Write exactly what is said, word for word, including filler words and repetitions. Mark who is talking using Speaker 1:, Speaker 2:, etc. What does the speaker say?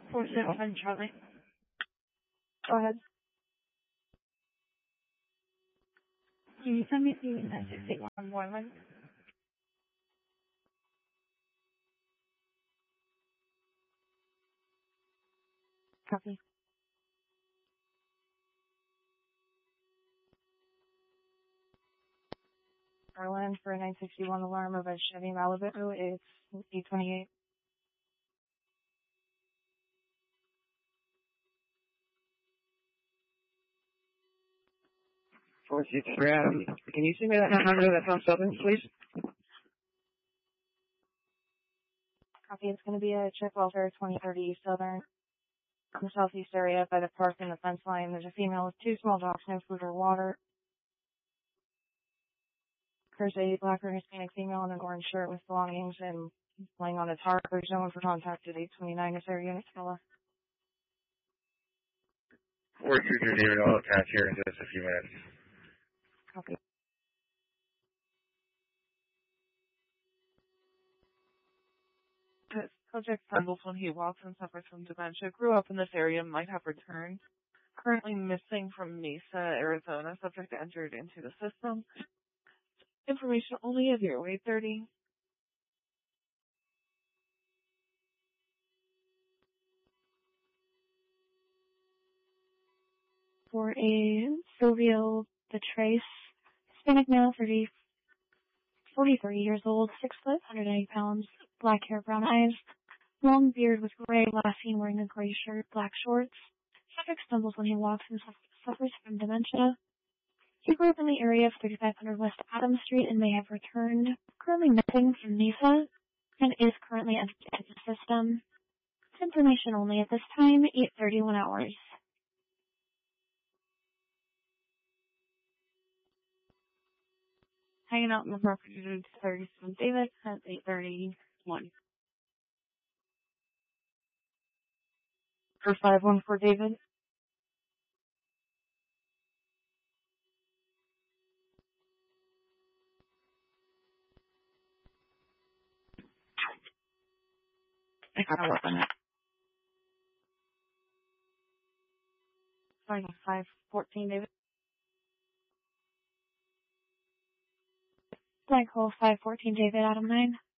Speaker 1: four six one Charlie.
Speaker 2: Go ahead.
Speaker 1: Can you send me the nine six eight one Moreland?
Speaker 2: Copy. Moreland for a nine sixty-one alarm of a Chevy Malibu. It's eight twenty-eight.
Speaker 3: four six three Adam. Can you send me that number that from Southern, please?
Speaker 2: Copy. It's going to be a check welfare twenty thirty Southern. In the southeast area by the park and the fence line. There's a female with two small dogs, no food or water. There's a black or Hispanic female in an orange shirt with belongings and laying on a tarp. There's no one for contact at eight twenty-nine. Is there a unit, fella?
Speaker 3: four two two David, I'll attach here in just a few minutes.
Speaker 2: Copy.
Speaker 4: Subject stumbles when he walks and suffers from dementia. Grew up in this area, might have returned. Currently missing from Mesa, Arizona. Subject entered into the system. Information only at zero eight thirty.
Speaker 2: For a Silvio Betrace, Hispanic male, thirty, forty-three years old, six foot, one hundred eighty pounds, black hair, brown eyes, long beard with gray, last seen wearing a gray shirt, black shorts. Subject stumbles when he walks and suffers from dementia. He grew up in the area of thirty-five hundred West Adams Street and may have returned. Currently missing from Mesa and is currently entered into the system. It's information only at this time, eight thirty-one hours.
Speaker 1: Hanging out in the property to thirty-seven David at eight thirty-one.
Speaker 2: For five one four David.
Speaker 1: I gotta work on that.
Speaker 2: Sorry, five fourteen David. Black hole five fourteen David, Adam nine.